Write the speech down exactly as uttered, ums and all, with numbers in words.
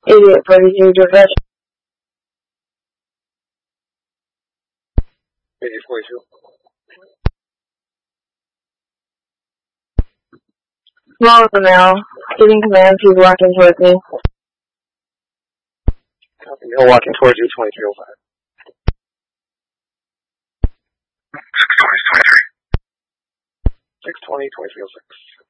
eighty-eight forty-two, dispatch. eighty-eight forty-two. Small with the male. Giving commands, he's walking towards me. Copy, male walking towards you, twenty-three oh five. six twenty, twenty-three oh six.